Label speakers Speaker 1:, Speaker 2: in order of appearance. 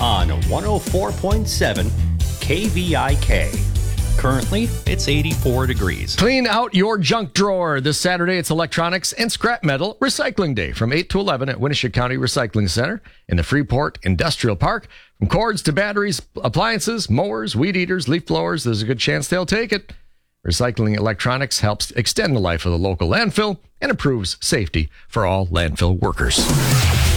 Speaker 1: on 104.7 KVIK. Currently, it's 84 degrees.
Speaker 2: Clean out your junk drawer. This Saturday, it's Electronics and Scrap Metal Recycling Day from 8 to 11 at Winneshiek County Recycling Center in the Freeport Industrial Park. From cords to batteries, appliances, mowers, weed eaters, leaf blowers, there's a good chance they'll take it. Recycling electronics helps extend the life of the local landfill and improves safety for all landfill workers.